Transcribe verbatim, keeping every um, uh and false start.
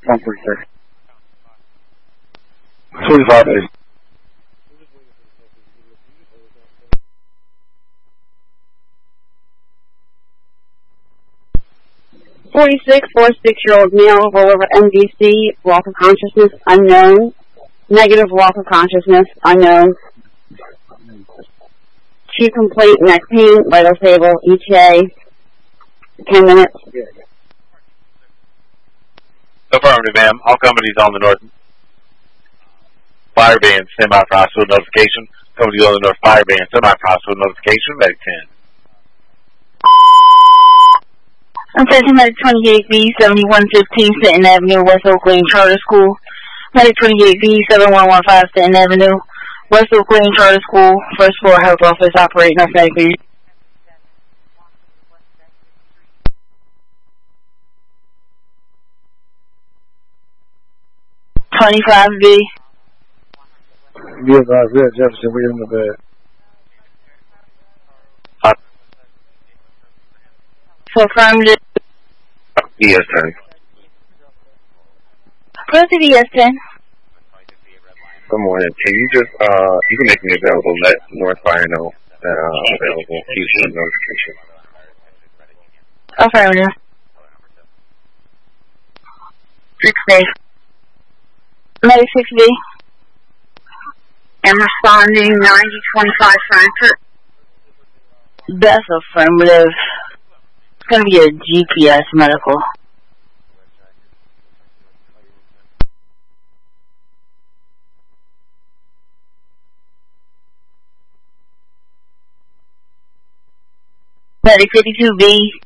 one forty-six. forty-five A. forty-six, forty-six-year-old male, rollover M D C, loss of consciousness, unknown. Negative loss of consciousness, unknown. Chief complaint, neck pain, vital stable, E T A, ten minutes. Affirmative, ma'am. All companies on the north fire band, semi-hospital notification. Companies on the north fire band, semi-hospital notification, medic ten. I'm taking Medic twenty-eight B, seventy-one fifteen, Stanton Avenue, West Oak Lane Charter School. Medic twenty-eight B, seventy-one fifteen, Stanton Avenue, West Oak Lane Charter School, first floor health office, operating on medic band. twenty-five B. Be advised, we're at Jefferson, we're in the bed. Uh, So affirmative. E S ten. Proceed to E S ten. Good morning. Can you just, uh, you can make me available, let North Fire know that, uh, available. Houston notification. Affirmative. six B. Medic six B. I'm responding ninety twenty-five Frankfurt. That's affirmative. It's going to be a G P S medical. Medic fifty-two B.